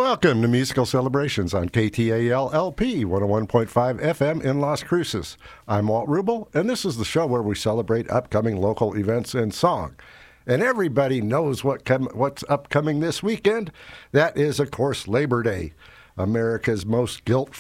Welcome to Musical Celebrations on KTAL LP 101.5 FM in Las Cruces. I'm Walt Rubel, and this is the show where we celebrate upcoming local events in song. And everybody knows what's upcoming this weekend. That is, of course, Labor Day, America's most guilt